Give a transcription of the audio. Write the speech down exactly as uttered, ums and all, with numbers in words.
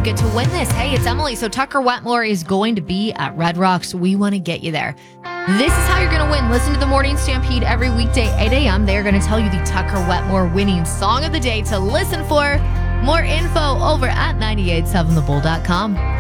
get to win this. Hey, it's Emily. So Tucker Wetmore is going to be at Red Rocks. We want to get you there. This is how you're going to win. Listen to the Morning Stampede every weekday, eight a.m. They're going to tell you the Tucker Wetmore winning song of the day to listen for. More info over at nine eight seven the bull dot com.